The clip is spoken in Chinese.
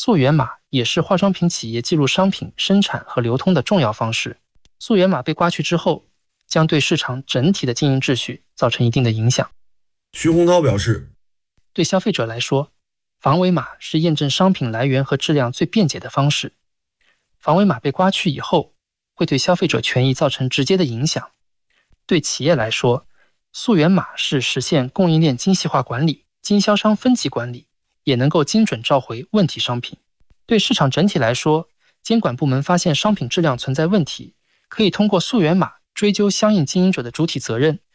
溯源码也是化妆品企业记录商品生产和流通的重要方式。溯源码被刮去之后，将对市场整体的经营秩序造成一定的影响。 徐洪涛表示， 对消费者来说，防伪码是验证商品来源和质量最便捷的方式。防伪码被刮去以后，会对消费者权益造成直接的影响。对企业来说，溯源码是实现供应链精细化管理、经销商分级管理，也能够精准召回问题商品。对市场整体来说，监管部门发现商品质量存在问题，可以通过溯源码追究相应经营者的主体责任，